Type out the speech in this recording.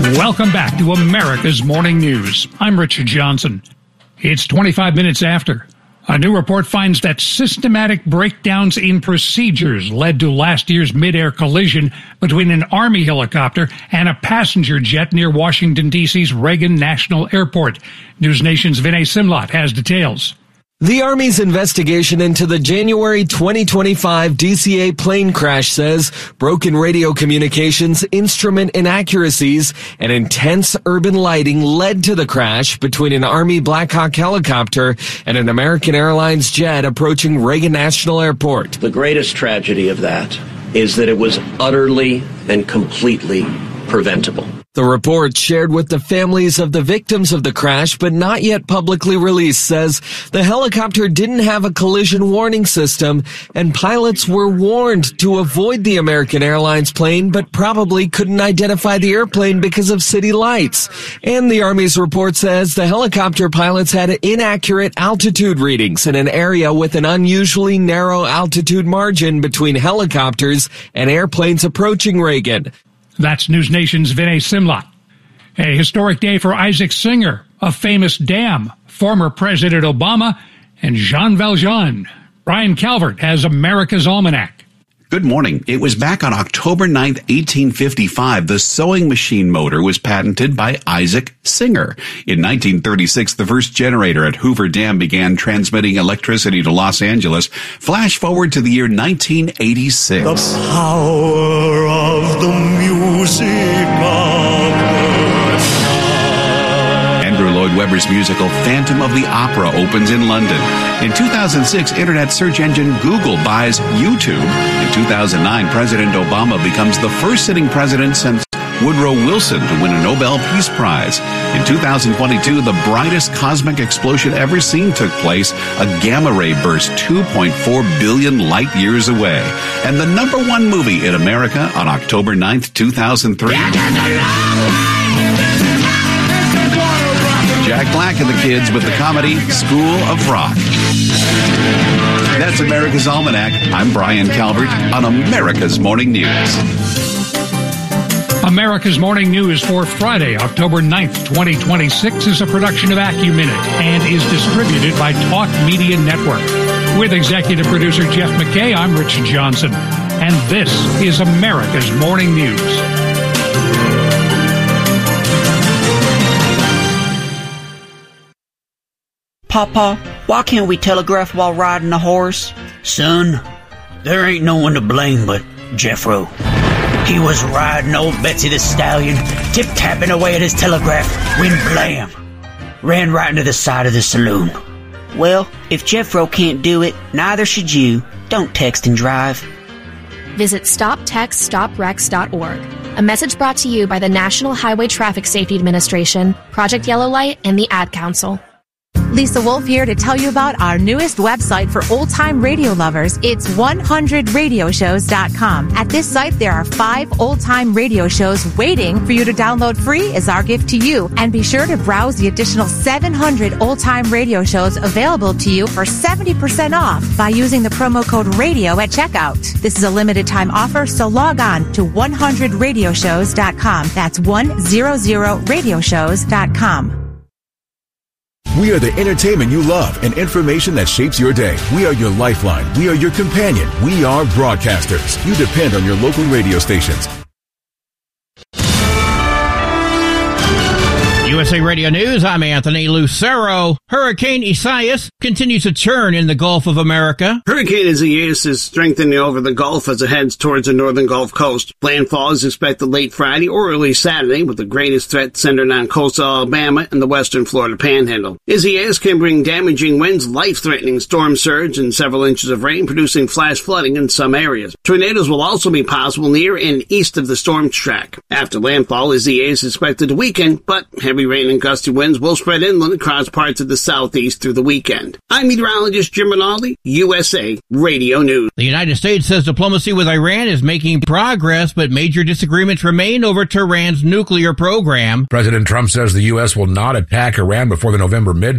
Welcome back to America's Morning News. I'm Richard Johnson. It's 25 minutes after. A new report finds that systematic breakdowns in procedures led to last year's mid-air collision between an Army helicopter and a passenger jet near Washington, D.C.'s Reagan National Airport. News Nation's Vinay Simlat has details. The Army's investigation into the January 2025 DCA plane crash says broken radio communications, instrument inaccuracies, and intense urban lighting led to the crash between an Army Black Hawk helicopter and an American Airlines jet approaching Reagan National Airport. The greatest tragedy of that is that it was utterly and completely preventable. The report, shared with the families of the victims of the crash but not yet publicly released, says the helicopter didn't have a collision warning system and pilots were warned to avoid the American Airlines plane but probably couldn't identify the airplane because of city lights. And the Army's report says the helicopter pilots had inaccurate altitude readings in an area with an unusually narrow altitude margin between helicopters and airplanes approaching Reagan. That's News Nation's Vinay Simlat. A historic day for Isaac Singer, a famous dam, former President Obama, and Jean Valjean. Brian Calvert has America's Almanac. Good morning. It was back on October 9th, 1855, the sewing machine motor was patented by Isaac Singer. In 1936, the first generator at Hoover Dam began transmitting electricity to Los Angeles. Flash forward to the year 1986. The power of the music of Andrew Lloyd Webber's musical Phantom of the Opera opens in London. In 2006, internet search engine Google buys YouTube. In 2009, President Obama becomes the first sitting president since Woodrow Wilson to win a Nobel Peace Prize. In 2022, the brightest cosmic explosion ever seen took place. A gamma ray burst 2.4 billion light years away. And the number one movie in America on October 9th, 2003. Jack Black and the Kids with the comedy School of Rock. That's America's Almanac. I'm Brian Calvert on America's Morning News. America's Morning News for Friday, October 9th, 2026 is a production of AccuMinute and is distributed by Talk Media Network. With executive producer Jeff McKay, I'm Richard Johnson. And this is America's Morning News. Papa, why can't we telegraph while riding a horse? Son, there ain't no one to blame but Jeffro. He was riding old Betsy the Stallion, tip-tapping away at his telegraph, when blam! Ran right into the side of the saloon. Well, if Jeffro can't do it, neither should you. Don't text and drive. Visit StopTextStopWrecks.org. A message brought to you by the National Highway Traffic Safety Administration, Project Yellow Light, and the Ad Council. Lisa Wolf here to tell you about our newest website for old-time radio lovers. It's 100radioshows.com. At this site, there are 5 old-time radio shows waiting for you to download free as our gift to you. And be sure to browse the additional 700 old-time radio shows available to you for 70% off by using the promo code RADIO at checkout. This is a limited-time offer, so log on to 100radioshows.com. That's 100radioshows.com. We are the entertainment you love and information that shapes your day. We are your lifeline. We are your companion. We are broadcasters. You depend on your local radio stations. USA Radio News, I'm Anthony Lucero. Hurricane Isaias continues to churn in the Gulf of America. Hurricane Isaias is strengthening over the Gulf as it heads towards the northern Gulf Coast. Landfall is expected late Friday or early Saturday, with the greatest threat centered on coastal Alabama and the western Florida Panhandle. Isaias can bring damaging winds, life-threatening storm surge, and several inches of rain, producing flash flooding in some areas. Tornadoes will also be possible near and east of the storm's track. After landfall, Isaias is expected to weaken, but heavy rain and gusty winds will spread inland across parts of the southeast through the weekend. I'm meteorologist Jim Rinaldi, USA Radio News. The United States says diplomacy with Iran is making progress, but major disagreements remain over Tehran's nuclear program. President Trump says the U.S. will not attack Iran before the November midterm.